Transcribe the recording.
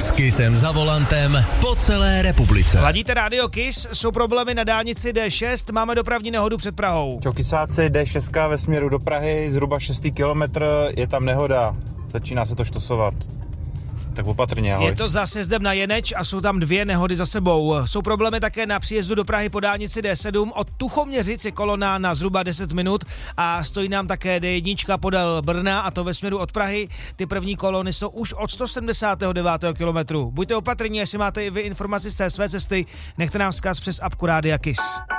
S Kissem za volantem po celé republice. Ladíte rádio Kiss, jsou problémy na dálnici D6, máme dopravní nehodu před Prahou. Čau Kissáci, D6 ve směru do Prahy, zhruba 6. kilometr, je tam nehoda, začíná se to štosovat. Tak opatrně, ahoj. Je to za sjezdem na Jeneč a jsou tam 2 nehody za sebou. Jsou problémy také na příjezdu do Prahy po dálnici D7. Od Tuchoměřic je kolona na zhruba 10 minut a stojí nám také D1 podél Brna, a to ve směru od Prahy. Ty první kolony jsou už od 179. kilometru. Buďte opatrní, jestli máte i vy informaci z té své cesty, nechte nám vzkaz přes apku Rádia Kiss.